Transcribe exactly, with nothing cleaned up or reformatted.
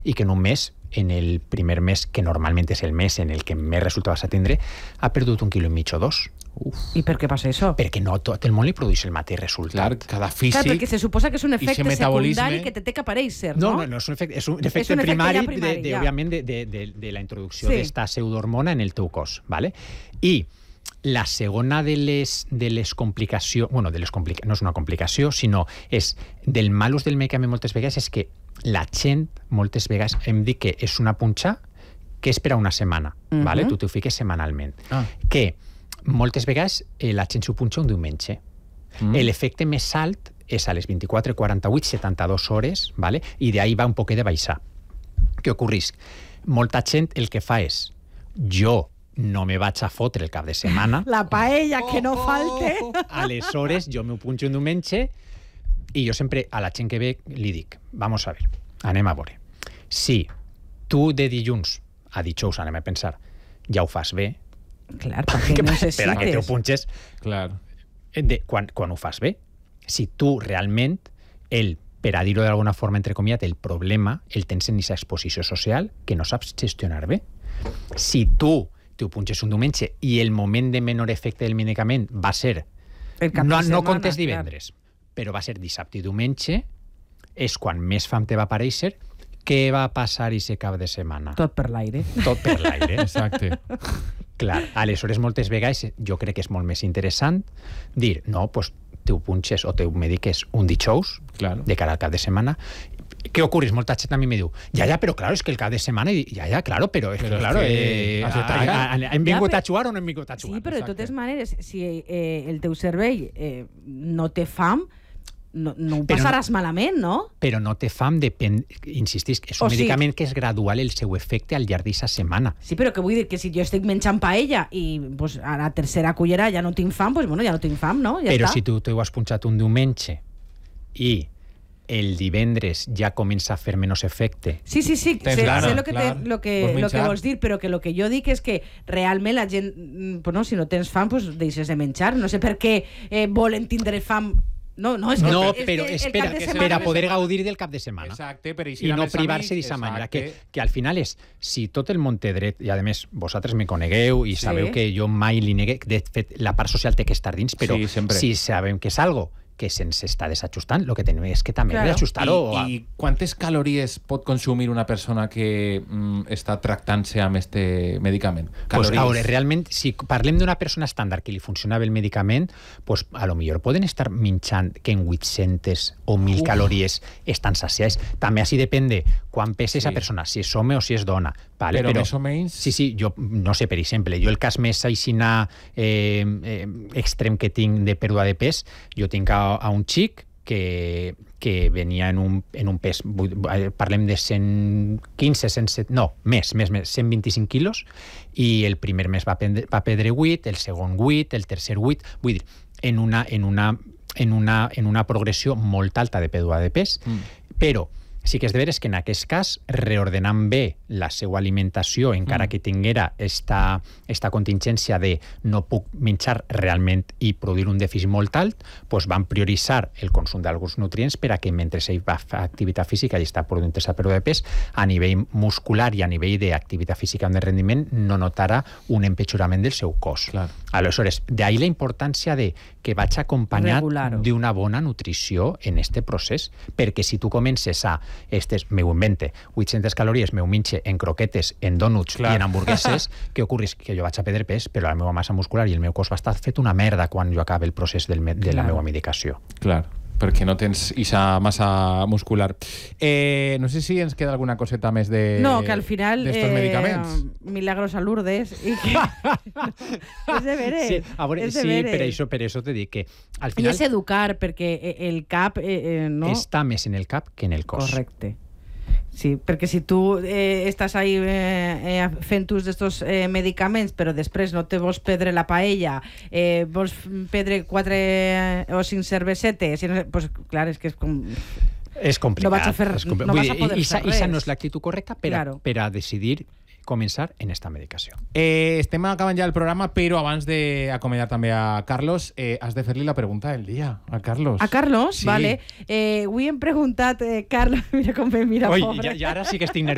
i que en un mes, en el primer mes, que normalment és el mes en el que més resultat vas a tindre, ha perdut un quilo i mig o dos. Uf. I per què passa això? Perquè no tot el món li produeix el mateix resultat. Clar, cada físic... Clar, perquè se suposa que és un efecte secundari que te té que aparèixer, no? No, no, no és un efecte, és un efecte, és un primari, efecte primari de, de, ja. òbviament, de, de, de, de la introducció sí. d'esta pseudohormona en el teu cos, ¿vale? I la segona de les, de les complicacions, bueno, de les complica, no és una complicació, sinó és del mal ús del medicament moltes vegades és que la gent moltes vegades em diu que és una punxa que és per a una setmana, uh-huh. ¿vale? Tu t'ho fiques setmanalment. Ah. Que moltes vegades eh, la gent s'ho punxa un diumenge. Mm. L'efecte més alt és a les vint-i-quatre, quaranta-vuit, setanta-dues hores, ¿vale? I d'ahí va un poquet de baixar. Què ocorreix? Molta gent el que fa és jo no me vaig a fotre el cap de setmana. La paella, que no falte. Aleshores, jo m'ho punxo un diumenge i jo sempre a la gent que ve li dic, vamos a ver, anem a veure. Si tu de dilluns a dijous, anem a pensar, ja ho fas bé, clar, perquè necessites. Per a que t'ho punxes. Clar. De, quan, quan ho fas bé. Si tu realment, el, per a dir-ho d'alguna forma, entre comiat, el problema el tens en aquesta exposició social que no saps gestionar bé. Si tu t'ho punxes un diumenge i el moment de menor efecte del medicament va ser... No, no comptes divendres, clar. Però va ser dissabte i diumenge, és quan més fam te va aparèixer. Què va passar aquest cap de setmana? Tot per l'aire. Tot per l'aire. Exacte. Clar, aleshores moltes vegades jo crec que és molt més interessant dir, no, doncs t'ho punxes o t'ho mediques un dijous, claro. De cara al cap de setmana. Què ocorre? Molta gent a mi me diu, ja, ja, però claro, és que el cap de setmana, ja, ja, claro, però és que, claro, eh, hem vingut a xuar o no hem vingut a xuar? Sí, però de totes maneres, si eh, el teu cervell eh, no té fam, no, no ho passaràs no, malament, no? Però no té fam, depèn, insistis, és un o medicament sigui, que és gradual el seu efecte al llarg d'aquesta setmana. Sí, però que vull dir que si jo estic menjant paella i pues, a la tercera cullera ja no tinc fam, pues, bueno, ja no tinc fam, no? Ja però està. Si tu t'ho has punxat un diumenge i el divendres ja comença a fer menys efecte. Sí, sí, sí, sé, clar, sé lo que, te, lo, que, lo que vols dir, però que lo que jo dic és que realment la gent, pues no, si no tens fam, pues deixes de menjar. No sé per què eh, volen tindre fam. No, no, és que, no és però que és per, per a poder gaudir del cap de setmana. Exacte, per i no privar-se d'aquesta manera. Que, que al final és, si tot el món té dret, i a més vosaltres me conegueu i sí. Sabeu que jo mai li negué, de fet la part social té que estar dins, però sí, si sabem que és algo que se'ns està desajustant, el que tenim és que també claro. Ajustar-ho. I, I quantes calories pot consumir una persona que mm, està tractant-se amb este medicament? Pues, a veure, realment, si parlem d'una persona estàndard que li funcionava el medicament, pues, a lo millor poden estar menjant que en vuit-centes o mil Uf. Calories estan saciats. També així depèn de quan pesa aquesta sí. Persona, si és home o si és dona. Vale? Però, però més o menys... Sí, sí, jo no sé, per exemple, jo el cas més aixina eh, eh, extrem que tinc de pèrdua de pes, jo tinc a, a un xic que, que venia en un, en un pes, parlem de cent quinze, cent set, no, més, més, més, cent vint-i-cinc quilos, i el primer mes va, prendre, va perdre vuit, el segon vuit, el tercer vuit, vull dir, en una, en una, en una, en una progressió molt alta de pèrdua de pes, mm. Però sí que és de veres que en aquest cas, reordenant bé la seva alimentació, encara mm. que tinguera esta, esta contingència de no puc menjar realment i produir un dèficit molt alt, doncs van prioritzar el consum d'alguns nutrients per a que mentre ell va fer activitat física i està produint aquesta pèrdua de pes, a nivell muscular i a nivell d'activitat física de rendiment no notara un empitjorament del seu cos. Clar. Aleshores, d'ahí la importància de que vaig acompanyat d'una bona nutrició en este procés, perquè si tu comences a estes, me ho invente, vuit-centes calories, me ho minxe en croquetes, en dònuts i en hamburgueses, què ocorre? Que jo vaig a perdre pes, però la meva massa muscular i el meu cos va estar fet una merda quan jo acabe el procés del, de Clar. La meva medicació. Clar, perquè no tens ixa massa muscular. Eh, no sé si ens queda alguna coseta més de No, que al final d'estos eh, medicaments. Milagros a Lourdes i que és de veres. Sí, a veure, és de sí veres. per això, per això te dic que al final... I és educar, perquè el cap eh, no... està més en el cap que en el cos. Correcte. Sí, perquè si tu eh, estàs ahí eh, eh, fent ús d'estos eh, medicaments, però després no te vols perdre la paella, eh, vols perdre quatre o cinc cervesetes, doncs pues, clar, és que és com... És complicat. No vas a, fer, és compl... no vas a poder I, fer res. I no res. és l'actitud correcta per a, claro. per a decidir començar en esta medicació. Eh, estem acabant ja el programa, però abans d'acomiadar també a Carlos, eh, has de fer-li la pregunta del dia, a Carlos. A Carlos? Sí. Vale. Eh, avui hem preguntat, eh, Carlos, mira com me mira, Oi, pobre. ja, ja ara sí que estic nerviós.